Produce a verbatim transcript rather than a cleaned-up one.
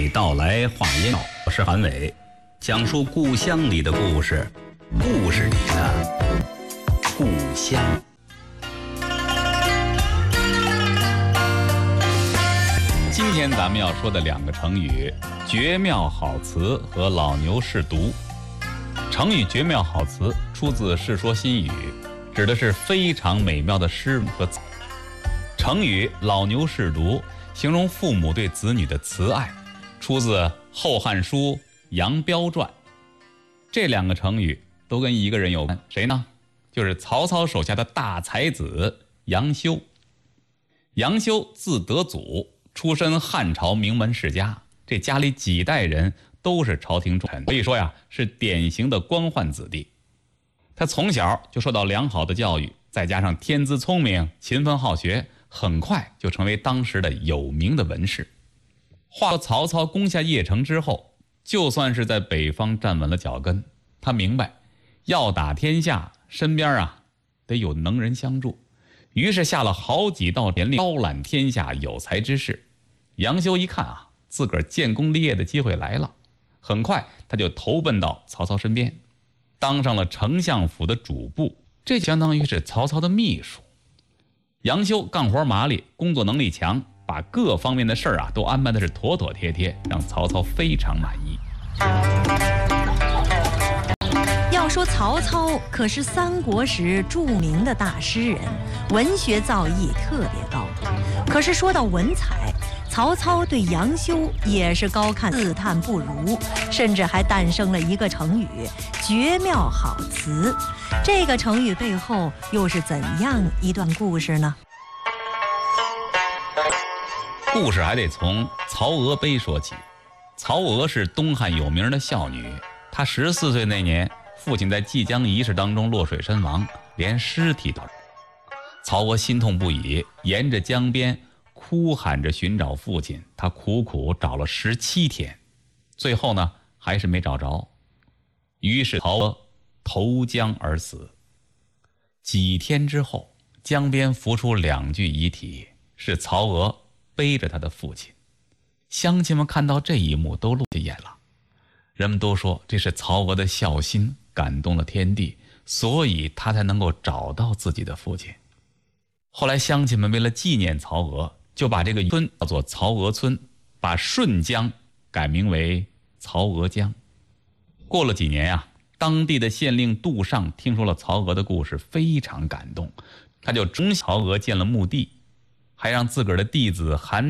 道来话音绕，我是韩伟，讲述故乡里的故事，故事里的故乡。 今天咱们要说的两个成语“绝妙好词”和“老牛试读”。成语“绝妙好词”出自《世说新语》，指的是非常美妙的诗和词。成语“老牛试读”形容父母对子女的慈爱，出自《后汉书·杨彪传》。这两个成语都跟一个人有关，谁呢？就是曹操手下的大才子杨修。杨修字德祖，出身汉朝名门世家，这家里几代人都是朝廷重臣，可以说呀是典型的官宦子弟。他从小就受到良好的教育，再加上天资聪明、勤奋好学，很快就成为当时的有名的文士。话说曹操攻下邺城之后，就算是在北方站稳了脚跟，他明白要打天下，身边啊得有能人相助，于是下了好几道严令，招揽天下有才之士。杨修一看啊，自个儿建功立业的机会来了，很快他就投奔到曹操身边，当上了丞相府的主簿，这相当于是曹操的秘书。杨修干活麻利，工作能力强，把各方面的事儿啊都安排的是妥妥帖帖，让曹操非常满意。 要说曹操可是三国时著名的大诗人，文学造诣特别高。可是说到文采，曹操对杨修也是高看自叹不如，甚至还诞生了一个成语“绝妙好词”。这个成语背后又是怎样一段故事呢？ 故事还得从曹娥碑说起。曹娥是东汉有名的孝女，她十四岁那年，父亲在济江仪式当中落水身亡，连尸体都。曹娥心痛不已，沿着江边哭喊着寻找父亲，她苦苦找了十七天，最后呢还是没找着。于是曹娥投江而死。几天之后，江边浮出两具遗体，是曹娥背着他的父亲。乡亲们看到这一幕都落下眼了，人们都说这是曹娥的孝心感动了天地，所以他才能够找到自己的父亲。后来乡亲们为了纪念曹娥，就把这个村叫做曹娥村，把顺江改名为曹娥江。过了几年呀、啊，当地的县令杜尚听说了曹娥的故事，非常感动，他就忠曹娥建了墓地，还让自个儿的弟子韩